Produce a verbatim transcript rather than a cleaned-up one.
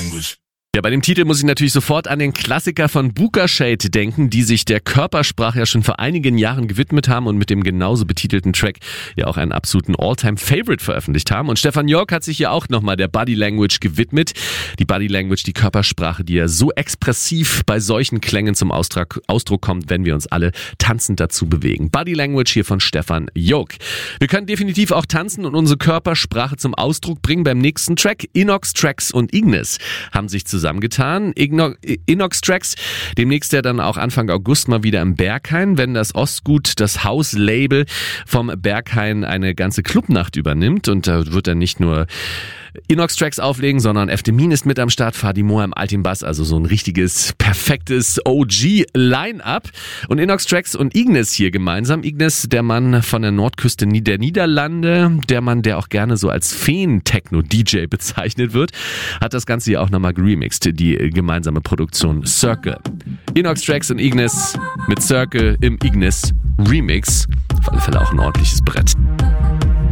language. Ja, bei dem Titel muss ich natürlich sofort an den Klassiker von Booka Shade denken, die sich der Körpersprache ja schon vor einigen Jahren gewidmet haben und mit dem genauso betitelten Track ja auch einen absoluten All-Time-Favorite veröffentlicht haben. Und Stefan York hat sich ja auch nochmal der Body Language gewidmet. Die Body Language, die Körpersprache, die ja so expressiv bei solchen Klängen zum Ausdruck, Ausdruck kommt, wenn wir uns alle tanzend dazu bewegen. Body Language hier von Stefan York. Wir können definitiv auch tanzen und unsere Körpersprache zum Ausdruck bringen beim nächsten Track. Inox Tracks und Ignis haben sich zusammen zusammengetan. Inox Tracks, demnächst ja dann auch Anfang August mal wieder im Berghain, wenn das Ostgut, das Hauslabel vom Berghain eine ganze Clubnacht übernimmt, und da wird dann nicht nur Inox Tracks auflegen, sondern Eftemin ist mit am Start, Fadi Moa im Altimbas, also so ein richtiges, perfektes O G-Line-Up. Und Inox Tracks und Ignis hier gemeinsam. Ignis, der Mann von der Nordküste der Niederlande, der Mann, der auch gerne so als Feen-Techno-D J bezeichnet wird, hat das Ganze hier auch nochmal geremixed, die gemeinsame Produktion Circle. Inox Tracks und Ignis mit Circle im Ignis Remix. Auf alle Fälle auch ein ordentliches Brett.